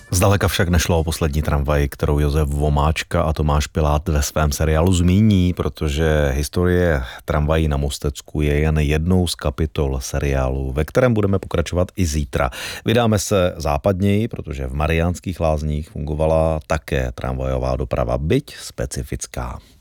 Zdaleka však nešlo o poslední tramvaj, kterou Josef Vomáčka a Tomáš Pilát ve svém seriálu zmíní, protože historie tramvají na Mostecku je jen jednou z kapitol seriálu, ve kterém budeme pokračovat i zítra. Vydáme se západněji, protože v Mariánských Lázních fungovala také tramvajová doprava, byť specifická.